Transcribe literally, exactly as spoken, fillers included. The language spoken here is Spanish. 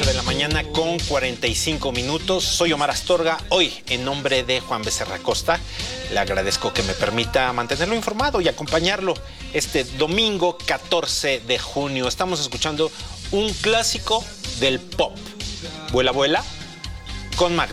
ocho de la mañana con cuarenta y cinco minutos. Soy Omar Astorga. Hoy, en nombre de Juan Becerra Costa, le agradezco que me permita mantenerlo informado y acompañarlo este domingo catorce de junio. Estamos escuchando un clásico del pop. Vuela, vuela, con Magneto.